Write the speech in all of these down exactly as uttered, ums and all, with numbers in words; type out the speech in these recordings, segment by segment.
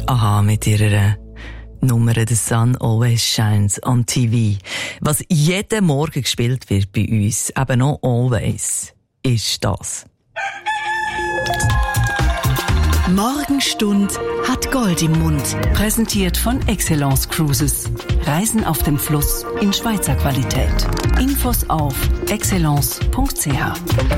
A-ha mit ihrer Nummer «The Sun Always Shines on T V». Was jeden Morgen gespielt wird bei uns, eben noch «Always», ist das. Morgenstund hat Gold im Mund. Präsentiert von Excellence Cruises. Reisen auf dem Fluss in Schweizer Qualität. Infos auf excellence punkt c h.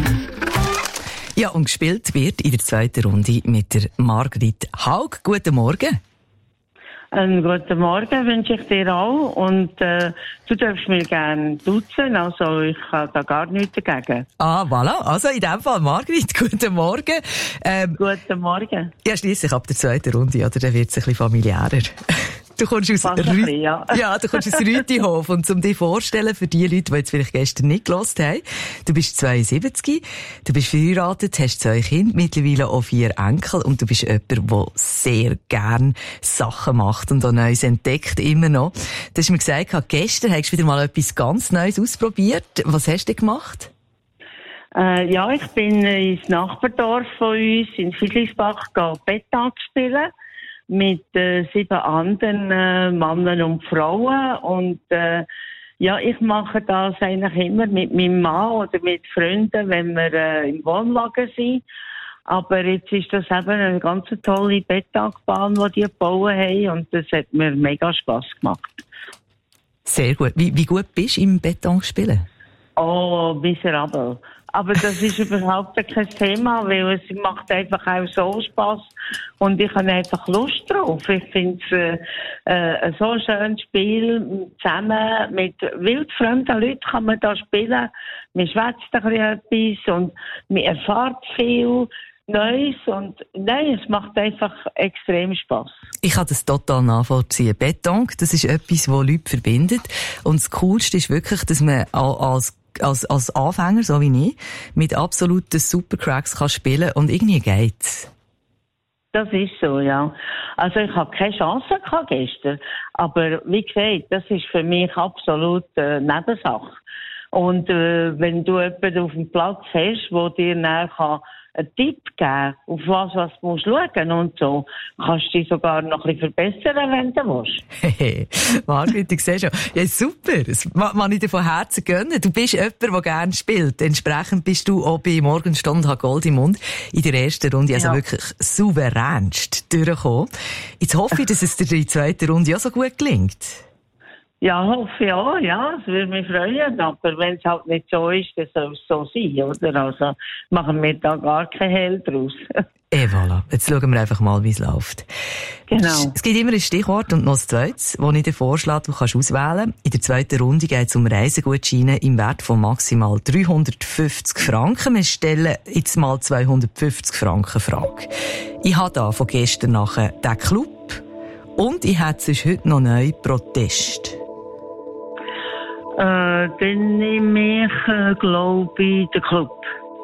Ja, und gespielt wird in der zweiten Runde mit der Margrit Haug. Guten Morgen. Einen guten Morgen wünsche ich dir auch. Und äh, du darfst mich gerne duzen, also ich habe da gar nichts dagegen. Ah, voilà. Also in dem Fall, Margrit, guten Morgen. Ähm, guten Morgen. Ja, schliesslich ab der zweiten Runde, oder? Dann wird es ein bisschen familiärer. Du kommst aus, Rü- bisschen, ja. Ja, du kommst aus Rütihof. Und um dich vorzustellen, für die Leute, die jetzt vielleicht gestern nicht gehört haben, du bist zweiundsiebzig, du bist verheiratet, hast zwei Kinder, mittlerweile auch vier Enkel und du bist jemand, der sehr gern Sachen macht und auch Neues entdeckt, immer noch. Du hast mir gesagt, gestern hast du wieder mal etwas ganz Neues ausprobiert. Was hast du gemacht? Äh, ja, ich bin ins Nachbardorf von uns, in Fiedlisbach, Pétanque spielen. Mit äh, sieben anderen äh, Männern und Frauen. Und äh, ja, ich mache das eigentlich immer mit meinem Mann oder mit Freunden, wenn wir äh, im Wohnwagen sind. Aber jetzt ist das eben eine ganz tolle Pétanque-Bahn, die die gebaut haben. Und das hat mir mega Spass gemacht. Sehr gut. Wie, wie gut bist du im Pétanque spielen? Oh, miserabel. Aber das ist überhaupt kein Thema, weil es macht einfach auch so Spass und ich habe einfach Lust drauf. Ich finde es äh, so ein schönes Spiel. Zusammen mit wildfremden Leuten kann man da spielen. Man schwätzt ein bisschen etwas und man erfährt viel Neues und nein, es macht einfach extrem Spass. Ich kann das total nachvollziehen. Pétanque, das ist etwas, das Leute verbindet. Und das Coolste ist wirklich, dass man als Als, als Anfänger, so wie ich, mit absoluten Supercracks kann spielen und irgendwie geht's. Das ist so, ja. Also ich habe keine Chance gehabt gestern, aber wie gesagt, das ist für mich absolut äh, Nebensache. Und äh, wenn du jemanden auf dem Platz hast, der dir nachher einen Tipp geben, auf was, was du musst schauen und so, kannst du dich sogar noch ein bisschen verbessern, wenn du willst. Hehe, Margrit, ich sehe schon. Ja, super. Das mag ich dir von Herzen gönnen. Du bist jemand, der gerne spielt. Entsprechend bist du auch bei Morgenstund hat Gold im Mund in der ersten Runde, also ja, wirklich souveränst durchgekommen. Jetzt hoffe ich, dass es dir in der zweiten Runde auch so gut gelingt. Ja, hoffe ich auch, ja, es würde mich freuen, aber wenn es halt nicht so ist, dann soll es so sein, oder? Also machen wir da gar kein Hehl draus. Et voilà, jetzt schauen wir einfach mal, wie es läuft. Genau. Es gibt immer ein Stichwort und noch ein zweites, das ich dir vorschlage, du kannst auswählen. In der zweiten Runde geht es um Reisegutscheine im Wert von maximal dreihundertfünfzig Franken. Wir stellen jetzt mal zweihundertfünfzig Franken Frage. Ich habe da von gestern nachher den Club und ich habe sonst heute noch neu Protest. Äh, dann nehme ich, äh, glaube ich, den Club.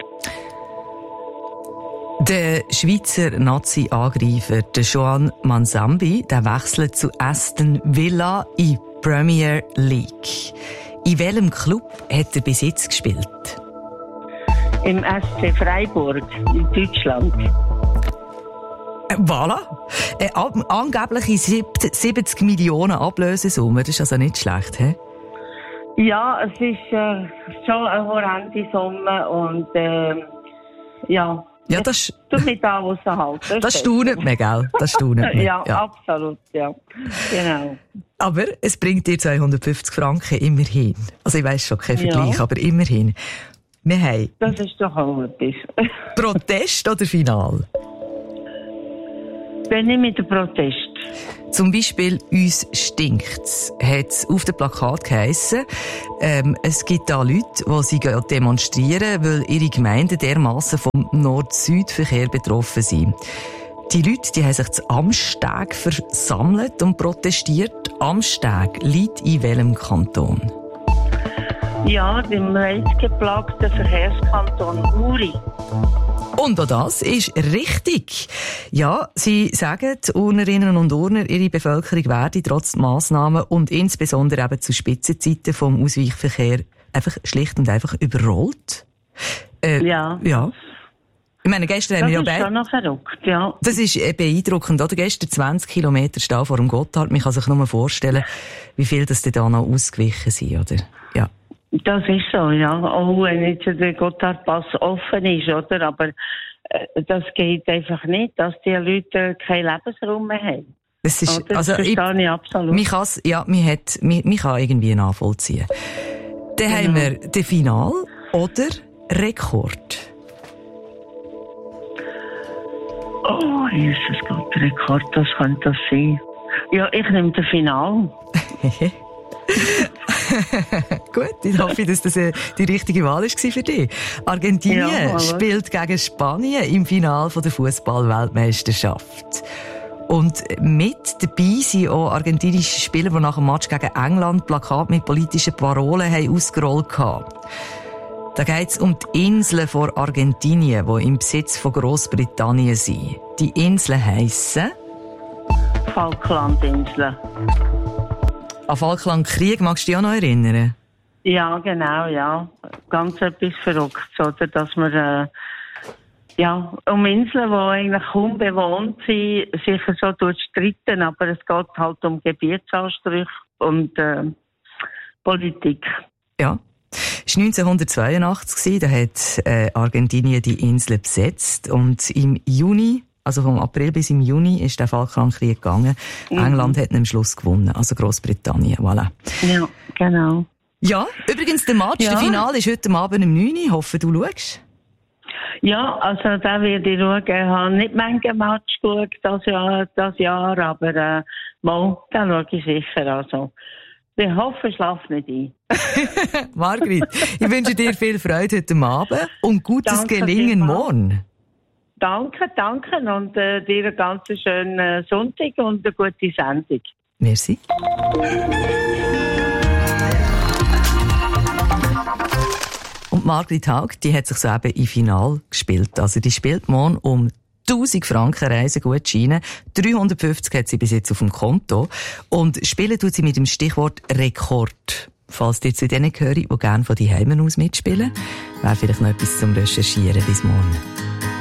Der Schweizer Nazi-Angreifer, der Joan Manzambi, der wechselt zu Aston Villa in Premier League. In welchem Club hat er bis jetzt gespielt? Im S C Freiburg in Deutschland. Äh, voilà. Äh, ab, angebliche siebzig Millionen Ablösesumme, das ist also nicht schlecht, hä? Ja, es ist äh, schon eine horrende Summe und äh, ja, ja, das tut mich da raushalten. Das, das staunet mich, gell? Das staunet mich. ja, ja, absolut, ja. Genau. Aber es bringt dir zweihundertfünfzig Franken immerhin. Also ich weiss schon, kein Vergleich, ja, aber immerhin. Wir haben... Das ist doch auch etwas. Protest oder Final? Bin ich mit dem Protest. Zum Beispiel «Uns stinkt's» hat es auf dem Plakat geheissen. Ähm, es gibt da Leute, die sie demonstrieren, weil ihre Gemeinden dermassen vom Nord-Süd-Verkehr betroffen sind. Die Leute, die haben sich zu Amsteg versammelt und protestiert. Amsteg liegt in welchem Kanton? Ja, dem reizgeplagten Verkehrskanton Uri. Und auch das ist richtig. Ja, sie sagen, die Urnerinnen und Urner, ihre Bevölkerung werde trotz Massnahmen und insbesondere eben zu Spitzenzeiten vom Ausweichverkehr einfach schlicht und einfach überrollt. Äh, ja. Ja. Ich meine, gestern haben wir ja Das ist schon noch verrückt, ja. Das ist beeindruckend, oder? Gestern zwanzig Kilometer Stau vor dem Gotthard. Man kann sich nur vorstellen, wie viel das da noch ausgewichen sind, oder? Ja. Das ist so, ja. Auch wenn jetzt der Gotthardpass offen ist, oder? Aber äh, das geht einfach nicht, dass die Leute keinen Lebensraum mehr haben. Das ist, oder? also, Das verstehe ich, ich absolut. Mich kann's, ja, mich hat, mich, mich kann irgendwie nachvollziehen. Dann genau. haben wir den Final oder Rekord. Oh, Jesus Gott, Rekord, was könnte das sein? Ja, ich nehme den Final. Gut, ich hoffe, dass das die richtige Wahl war für dich. Argentinien ja, spielt gegen Spanien im Finale der Fußball-Weltmeisterschaft. Und mit dabei sind auch argentinische Spieler, die nach dem Match gegen England Plakate mit politischen Parolen haben ausgerollt haben. Da geht es um die Inseln vor Argentinien, die im Besitz von Grossbritannien sind. Die Inseln heissen Falklandinseln. An Falklandkrieg magst du dich auch noch erinnern? Ja, genau, ja. Ganz etwas Verrücktes, oder? Dass man, äh, ja, um Inseln, die eigentlich kaum bewohnt sind, sicher so durchstritten, aber es geht halt um Gebietsansprüche und äh, Politik. Ja. Es war neunzehnhundertzweiundachtzig, da hat äh, Argentinien die Insel besetzt und im Juni, also vom April bis im Juni, ist der Falklandkrieg gegangen. Mhm. England hat am Schluss gewonnen, also Grossbritannien, voilà. Ja, genau. Ja, übrigens der Match, ja. Der Finale ist heute Abend um neun Uhr, ich hoffe du schaust. Ja, also da werde ich schauen, ich habe nicht manche Match geschaut das Jahr, das Jahr aber äh, mal, da schaue ich sicher, also. Ich hoffe, ich schlafe nicht ein. Margrit, ich wünsche dir viel Freude heute Abend und gutes danke Gelingen morgen. Danke, danke und äh, dir einen ganz schönen äh, Sonntag und eine gute Sendung. Merci. Und Margrit Haug, die hat sich so eben im Finale gespielt. Also die spielt morgen um tausend Franken Reisegutscheine. dreihundertfünfzig hat sie bis jetzt auf dem Konto. Und spielen tut sie mit dem Stichwort Rekord. Falls ihr zu denen gehört, die gerne von die Heimen aus mitspielen, wäre vielleicht noch etwas zum Recherchieren bis morgen.